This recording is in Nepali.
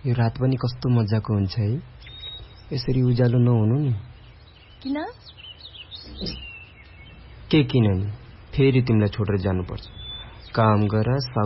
यो रात पनि कस्तो मजाको हुन्छ है, यसरी उज्यालो नहुनु नि। किन? के किन नि, फेरि तिमीलाई छोडेर जानुपर्छ। काम गर,